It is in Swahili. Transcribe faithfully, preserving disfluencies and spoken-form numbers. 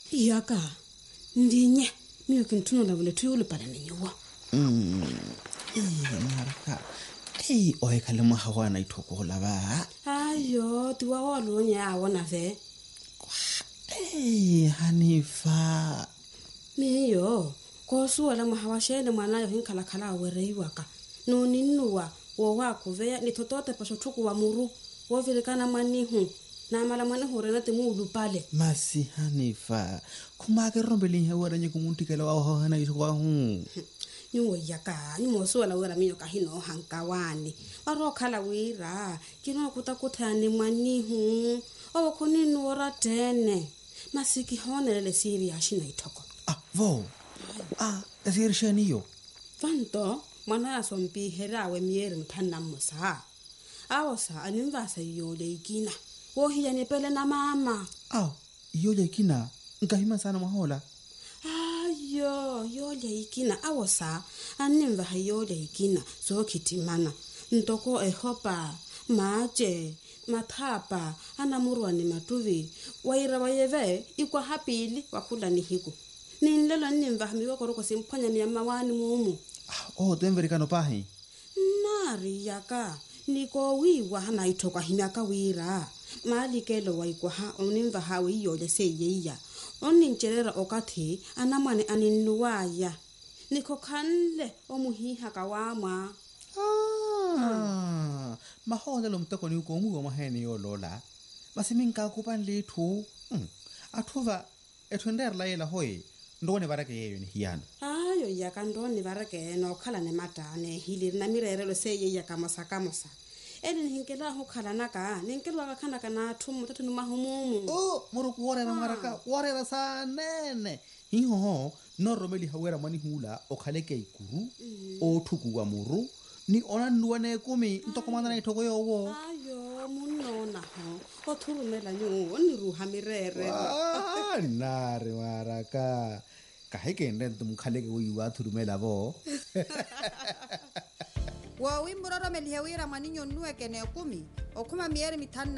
Iyaka ndinye miyo kintunola vule tuyule para ninyuwa. Mm. Eh maraka. Eh oyekale mwahawana ithokola ba. Ayo tiwa walonya awona ve. Eh Hanifa. Miyo kosuola mwahawashele mwanayo hinkala kala wereiwaka. No ninuwa wo wako ve ni totote pasho thuku wa muru wo vilikana manihu. Na mala mwana hore na temu ulupale. Masi Hanifa. Kumake rombeli hewa nye kumuntikela wa hana itokwa hu. Nyuwa yaka, nyuwa suwala wera miyo kahino hankawani. Waro kala wira, kino kutakutani manihu. Owa kuninu ora tene. Masiki hone lele siri ya shina itoko. Ah, vo. Ah, siri shaniyo. Vanto, mwana ya sompi herawe mieri mtana musa. Awa sa animvasa yole ikina. Wohi ya nipele na mama. Ah, yole ikina. Nkahima sana mahola. Ayo, yole ikina. Awa sa animva yole ikina. So kitimana. Ntoko ehopa. Maje. Mathapa. Anamurwa ni matuvi. Waira wayeve. Ikwa hapili. Wakula ni hiku. Ninlelo nimva hamiwa koroko simponya ni amawani mumu. Ah, oh, temverikano pahi. Nari yaka. Niko wiwa hana itoka himiaka wira. Mali kelo waikwa ha onimva hawe yole seyeya. Onincherera okati anamwane aninuwaya. Niko kanle omuhiha kawama. Ah, mahola lo mtoko ni ukomu wa maheni yo lola. Basi minka kupan litu. Hmm. Atuva etwender la yela hoye. Ndone barake yeyo ni hiyana. Ayo yaka ndone barake no kala ne matane hili na mirerelo seyeya kamosa kamosa. Edi hinkela ho kala naka ninkelwa kakana kana thumu tatu ni mahumumu. Oh, moro kuore na maraka kuore na sanene. Hiho ho no romeli hawera mani hula okhaleke ikuru mm. O thuku wa muru ni ona nuane kumi ntokomana na itoko yowo. Ayo munona ho o thurumela nyu ni ruha mirere. Ah, nare maraka kaheke ndente mukhaleke uyiwa thurumela bo. Wa wimburoro melihewira maninyo nuwe kene kumi okuma mieri mitana